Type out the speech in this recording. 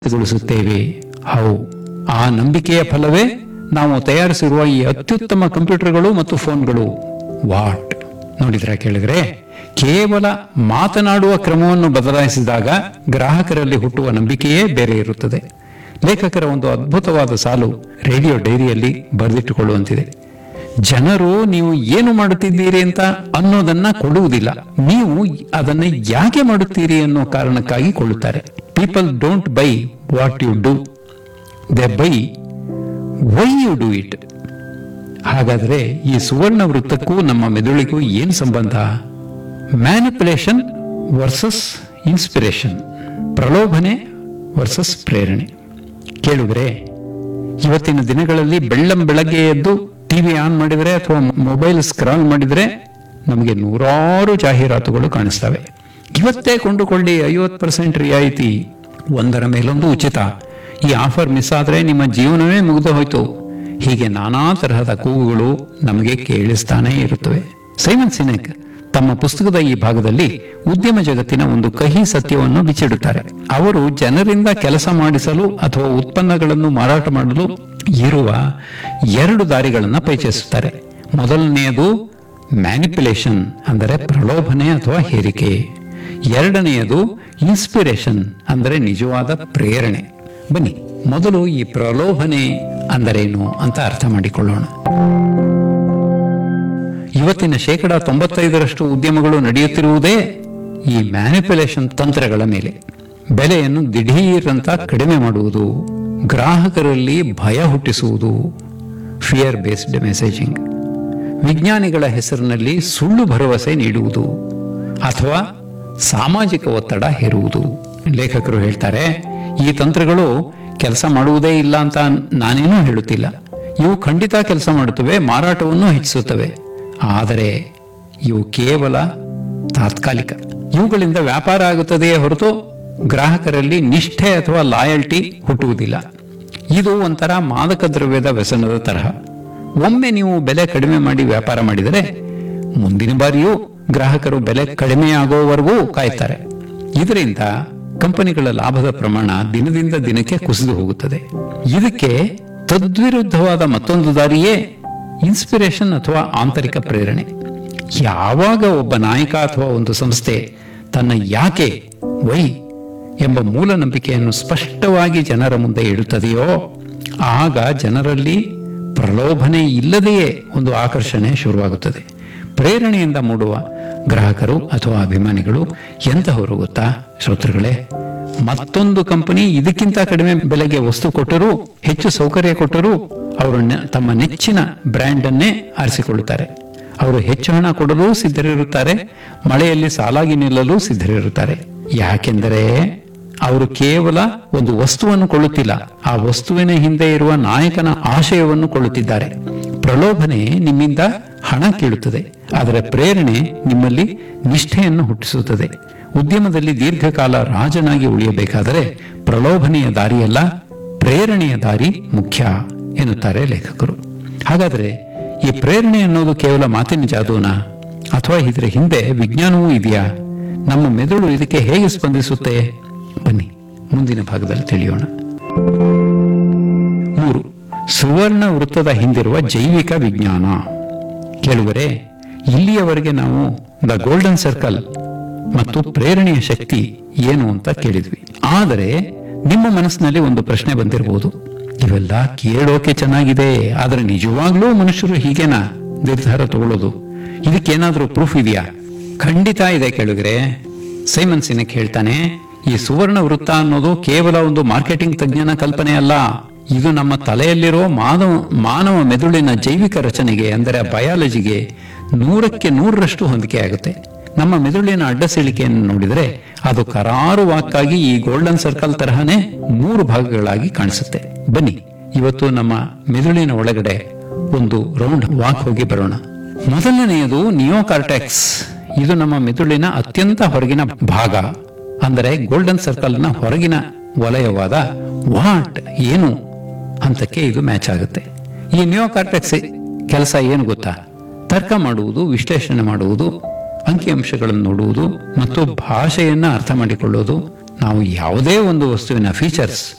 ಗೊಳಿಸುತ್ತೇವೆ. How ಆ ನಂಬಿಕೆಯ ಫಲವೇ ನಾವು ತಯಾರಿಸಿರುವ ಈ ಅತ್ಯುತ್ತಮ ಕಂಪ್ಯೂಟರ್ಗಳು ಮತ್ತು ಫೋನ್ಗಳು. ವಾಟ್ ನೋಡಿದ್ರ ಕೇಳಿದ್ರೆ, ಕೇವಲ ಮಾತನಾಡುವ ಕ್ರಮವನ್ನು ಬದಲಾಯಿಸಿದಾಗ ಗ್ರಾಹಕರಲ್ಲಿ ಹುಟ್ಟುವ ನಂಬಿಕೆಯೇ ಬೇರೆ ಇರುತ್ತದೆ. ಲೇಖಕರ ಒಂದು ಅದ್ಭುತವಾದ ಸಾಲು ರೇಡಿಯೋ ಡೈರಿಯಲ್ಲಿ ಬರೆದಿಟ್ಟುಕೊಳ್ಳುವಂತಿದೆ. ಜನರು ನೀವು ಏನು ಮಾಡುತ್ತಿದ್ದೀರಿ ಅಂತ ಅನ್ನೋದನ್ನ ಕೊಡುವುದಿಲ್ಲ, ನೀವು ಅದನ್ನ ಯಾಕೆ ಮಾಡುತ್ತೀರಿ ಅನ್ನೋ ಕಾರಣಕ್ಕಾಗಿ ಕೊಳ್ಳುತ್ತಾರೆ. People don't by what you do, they by why you do it. ಹಾಗಾದ್ರೆ ಈ ಸುವರ್ಣ ವೃತ್ತಕ್ಕೂ ನಮ್ಮ ಮೆದುಳಿಗೂ ಏನ್ ಸಂಬಂಧ? ಮ್ಯಾನಿಪುಲೇಷನ್ ವರ್ಸಸ್ ಇನ್ಸ್ಪಿರೇಷನ್, ಪ್ರಲೋಭನೆ ವರ್ಸಸ್ ಪ್ರೇರಣೆ. ಕೇಳಿದ್ರೆ, ಇವತ್ತಿನ ದಿನಗಳಲ್ಲಿ ಬೆಳ್ಳಂಬೆಳಗ್ಗೆ ಎದ್ದು ಟಿವಿ ಆನ್ ಮಾಡಿದ್ರೆ ಅಥವಾ ಮೊಬೈಲ್ ಸ್ಕ್ರಾಲ್ ಮಾಡಿದ್ರೆ ನಮಗೆ ನೂರಾರು ಜಾಹೀರಾತುಗಳು ಕಾಣಿಸ್ತವೆ. ಇವತ್ತೇ ಕೊಂಡುಕೊಳ್ಳಿ, 50% ರಿಯಾಯಿತಿ, ಒಂದರ ಮೇಲೊಂದು ಉಚಿತ, ಈ ಆಫರ್ ಮಿಸ್ ಆದ್ರೆ ನಿಮ್ಮ ಜೀವನವೇ ಮುಗಿದು ಹೋಯ್ತು. ಹೀಗೆ ನಾನಾ ತರಹದ ಕೂಗುಗಳು ನಮಗೆ ಕೇಳಿಸ್ತಾನೇ ಇರುತ್ತವೆ. ಸೈಮನ್ ಸಿನೆಕ್ ತಮ್ಮ ಪುಸ್ತಕದ ಈ ಭಾಗದಲ್ಲಿ ಉದ್ಯಮ ಜಗತ್ತಿನ ಒಂದು ಕಹಿ ಸತ್ಯವನ್ನು ಬಿಚ್ಚಿಡುತ್ತಾರೆ. ಅವರು ಜನರಿಂದ ಕೆಲಸ ಮಾಡಿಸಲು ಅಥವಾ ಉತ್ಪನ್ನಗಳನ್ನು ಮಾರಾಟ ಮಾಡಲು ಇರುವ 2 ದಾರಿಗಳನ್ನು ಪರಿಚಯಿಸುತ್ತಾರೆ. ಮೊದಲನೆಯದು ಮ್ಯಾನಿಪುಲೇಷನ್, ಅಂದರೆ ಪ್ರಲೋಭನೆ ಅಥವಾ ಹೇರಿಕೆ. ಎರಡನೆಯದು ಇನ್ಸ್ಪಿರೇಷನ್, ಅಂದರೆ ನಿಜವಾದ ಪ್ರೇರಣೆ. ಬನ್ನಿ ಮೊದಲು ಈ ಪ್ರಲೋಭನೆ ಅಂದರೇನು ಅಂತ ಅರ್ಥ ಮಾಡಿಕೊಳ್ಳೋಣ. ಇವತ್ತಿನ 95% ಉದ್ಯಮಗಳು ನಡೆಯುತ್ತಿರುವುದೇ ಈ ಮ್ಯಾನಿಪುಲೇಷನ್ ತಂತ್ರಗಳ ಮೇಲೆ. ಬೆಲೆಯನ್ನು ದಿಢೀರ್ ಅಂತ ಕಡಿಮೆ ಮಾಡುವುದು, ಗ್ರಾಹಕರಲ್ಲಿ ಭಯ ಹುಟ್ಟಿಸುವುದು, ಫಿಯರ್ ಬೇಸ್ಡ್ ಮೆಸೇಜಿಂಗ್, ವಿಜ್ಞಾನಿಗಳ ಹೆಸರಿನಲ್ಲಿ ಸುಳ್ಳು ಭರವಸೆ ನೀಡುವುದು ಅಥವಾ ಸಾಮಾಜಿಕ ಒತ್ತಡ ಹೇರುವುದು. ಲೇಖಕರು ಹೇಳ್ತಾರೆ, ಈ ತಂತ್ರಗಳು ಕೆಲಸ ಮಾಡುವುದೇ ಇಲ್ಲ ಅಂತ ನಾನೇನೂ ಹೇಳುತ್ತಿಲ್ಲ. ಇವು ಖಂಡಿತ ಕೆಲಸ ಮಾಡುತ್ತವೆ, ಮಾರಾಟವನ್ನು ಹೆಚ್ಚಿಸುತ್ತವೆ. ಆದರೆ ಇವು ಕೇವಲ ತಾತ್ಕಾಲಿಕ. ಇವುಗಳಿಂದ ವ್ಯಾಪಾರ ಆಗುತ್ತದೆಯೇ ಹೊರತು ಗ್ರಾಹಕರಲ್ಲಿ ನಿಷ್ಠೆ ಅಥವಾ ಲಾಯಲ್ಟಿ ಹುಟ್ಟುವುದಿಲ್ಲ. ಇದು ಒಂಥರ ಮಾದಕ ದ್ರವ್ಯದ ವ್ಯಸನದ ತರಹ. ಒಮ್ಮೆ ನೀವು ಬೆಲೆ ಕಡಿಮೆ ಮಾಡಿ ವ್ಯಾಪಾರ ಮಾಡಿದರೆ ಮುಂದಿನ ಬಾರಿಯೂ ಗ್ರಾಹಕರು ಬೆಲೆ ಕಡಿಮೆಯಾಗುವವರೆಗೂ ಕಾಯ್ತಾರೆ. ಇದರಿಂದ ಕಂಪನಿಗಳ ಲಾಭದ ಪ್ರಮಾಣ ದಿನದಿಂದ ದಿನಕ್ಕೆ ಕುಸಿದು ಹೋಗುತ್ತದೆ. ಇದಕ್ಕೆ ತದ್ವಿರುದ್ಧವಾದ ಮತ್ತೊಂದು ದಾರಿಯೇ ಇನ್ಸ್ಪಿರೇಷನ್ ಅಥವಾ ಆಂತರಿಕ ಪ್ರೇರಣೆ. ಯಾವಾಗ ಒಬ್ಬ ನಾಯಕ ಅಥವಾ ಒಂದು ಸಂಸ್ಥೆ ತನ್ನ ಯಾಕೆ, ವೈ ಎಂಬ ಮೂಲ ನಂಬಿಕೆಯನ್ನು ಸ್ಪಷ್ಟವಾಗಿ ಜನರ ಮುಂದೆ ಇಡುತ್ತದೆಯೋ ಆಗ ಜನರಲ್ಲಿ ಪ್ರಲೋಭನೆ ಇಲ್ಲದೆಯೇ ಒಂದು ಆಕರ್ಷಣೆ ಶುರುವಾಗುತ್ತದೆ. ಪ್ರೇರಣೆಯಿಂದ ಮೂಡುವ ಗ್ರಾಹಕರು ಅಥವಾ ಅಭಿಮಾನಿಗಳು ಎಂತಹವರು ಗೊತ್ತಾ ಶ್ರೋತೃಗಳೇ? ಮತ್ತೊಂದು ಕಂಪನಿ ಇದಕ್ಕಿಂತ ಕಡಿಮೆ ಬೆಲೆಗೆ ವಸ್ತು ಕೊಟ್ಟರೂ, ಹೆಚ್ಚು ಸೌಕರ್ಯ ಕೊಟ್ಟರೂ ಅವರು ತಮ್ಮ ನೆಚ್ಚಿನ ಬ್ರ್ಯಾಂಡ್ ಅನ್ನೇ ಆರಿಸಿಕೊಳ್ಳುತ್ತಾರೆ. ಅವರು ಹೆಚ್ಚು ಹಣ ಕೊಡಲು ಸಿದ್ಧರಿರುತ್ತಾರೆ, ಮಳೆಯಲ್ಲಿ ಸಾಲಾಗಿ ನಿಲ್ಲಲು ಸಿದ್ಧರಿರುತ್ತಾರೆ. ಯಾಕೆಂದರೆ ಅವರು ಕೇವಲ ಒಂದು ವಸ್ತುವನ್ನು ಕೊಳ್ಳುತ್ತಿಲ್ಲ, ಆ ವಸ್ತುವಿನ ಹಿಂದೆ ಇರುವ ನಾಯಕನ ಆಶಯವನ್ನು ಕೊಳ್ಳುತ್ತಿದ್ದಾರೆ. ಪ್ರಲೋಭನೆ ನಿಮ್ಮಿಂದ ಹಣ ಕೀಳುತ್ತದೆ, ಆದರೆ ಪ್ರೇರಣೆ ನಿಮ್ಮಲ್ಲಿ ನಿಷ್ಠೆಯನ್ನು ಹುಟ್ಟಿಸುತ್ತದೆ. ಉದ್ಯಮದಲ್ಲಿ ದೀರ್ಘಕಾಲ ರಾಜನಾಗಿ ಉಳಿಯಬೇಕಾದರೆ ಪ್ರಲೋಭನೆಯ ದಾರಿಯಲ್ಲ, ಪ್ರೇರಣೆಯ ದಾರಿ ಮುಖ್ಯ ಎನ್ನುತ್ತಾರೆ ಲೇಖಕರು. ಹಾಗಾದರೆ ಈ ಪ್ರೇರಣೆ ಅನ್ನೋದು ಕೇವಲ ಮಾತಿನ ಜಾದೂನಾ ಅಥವಾ ಇದರ ಹಿಂದೆ ವಿಜ್ಞಾನವೂ ಇದೆಯಾ? ನಮ್ಮ ಮೆದುಳು ಇದಕ್ಕೆ ಹೇಗೆ ಸ್ಪಂದಿಸುತ್ತೆ? ಬನ್ನಿ ಮುಂದಿನ ಭಾಗದಲ್ಲಿ ತಿಳಿಯೋಣ. 3. ಸುವರ್ಣ ವೃತ್ತದ ಹಿಂದಿರುವ ಜೈವಿಕ ವಿಜ್ಞಾನ. ಕೇಳುವರೆ, ಇಲ್ಲಿಯವರೆಗೆ ನಾವು ದ ಗೋಲ್ಡನ್ ಸರ್ಕಲ್ ಮತ್ತು ಪ್ರೇರಣೆಯ ಶಕ್ತಿ ಏನು ಅಂತ ಕೇಳಿದ್ವಿ. ಆದರೆ ನಿಮ್ಮ ಮನಸ್ಸಿನಲ್ಲಿ ಒಂದು ಪ್ರಶ್ನೆ ಬಂದಿರಬಹುದು, ಇವೆಲ್ಲ ಕೇಳೋಕೆ ಚೆನ್ನಾಗಿದೆ, ಆದರೆ ನಿಜವಾಗ್ಲೂ ಮನುಷ್ಯರು ಹೀಗೇನಾ ನಿರ್ಧಾರ ತಗೊಳ್ಳೋದು? ಇದಕ್ಕೇನಾದ್ರೂ ಪ್ರೂಫ್ ಇದೆಯಾ? ಖಂಡಿತ ಇದೆ ಕೇಳಿದ್ರೆ. ಸೈಮನ್ ಸಿನೆಕ್ ಹೇಳ್ತಾನೆ, ಈ ಸುವರ್ಣ ವೃತ್ತ ಅನ್ನೋದು ಕೇವಲ ಒಂದು ಮಾರ್ಕೆಟಿಂಗ್ ತಜ್ಞನ ಕಲ್ಪನೆ ಅಲ್ಲ. ಇದು ನಮ್ಮ ತಲೆಯಲ್ಲಿರೋ ಮಾನವ ಮೆದುಳಿನ ಜೈವಿಕ ರಚನೆಗೆ, ಅಂದರೆ ಬಯಾಲಜಿಗೆ 100ಕ್ಕೆ 100ರಷ್ಟು ಹೊಂದಿಕೆ ಆಗುತ್ತೆ. ನಮ್ಮ ಮೆದುಳಿನ ಅಡ್ಡಸಿಳಿಕೆಯನ್ನು ನೋಡಿದರೆ ಅದು ಕರಾರುವಾಕ್ಕಾಗಿ ಈ ಗೋಲ್ಡನ್ ಸರ್ಕಲ್ ತರಹನೇ 3 ಭಾಗಗಳಾಗಿ ಕಾಣಿಸುತ್ತೆ. ಬನ್ನಿ ಇವತ್ತು ನಮ್ಮ ಮೆದುಳಿನ ಒಳಗಡೆ ಒಂದು ರೌಂಡ್ ವಾಕ್ ಹೋಗಿ ಬರೋಣ. ಮೊದಲನೆಯದು ನಿಯೋಕಾರ್ಟೆಕ್ಸ್. ಇದು ನಮ್ಮ ಮೆದುಳಿನ ಅತ್ಯಂತ ಹೊರಗಿನ ಭಾಗ, ಅಂದರೆ ಗೋಲ್ಡನ್ ಸರ್ಕಲ್ನ ಹೊರಗಿನ ವಲಯವಾದ ವಾಟ್, ಏನು ಹಂತಕ್ಕೆ ಇದು ಮ್ಯಾಚ್ ಆಗುತ್ತೆ. ಈ ನಿಯೋಕಾರ್ಟೆಕ್ಸ್ ಕೆಲಸ ಏನು ಗೊತ್ತಾ? ತರ್ಕ ಮಾಡುವುದು, ವಿಶ್ಲೇಷಣೆ ಮಾಡುವುದು, ಅಂಕಿಅಂಶಗಳನ್ನು ನೋಡುವುದು ಮತ್ತು ಭಾಷೆಯನ್ನ ಅರ್ಥ ಮಾಡಿಕೊಳ್ಳುವುದು. ನಾವು ಯಾವುದೇ ಒಂದು ವಸ್ತುವಿನ ಫೀಚರ್ಸ್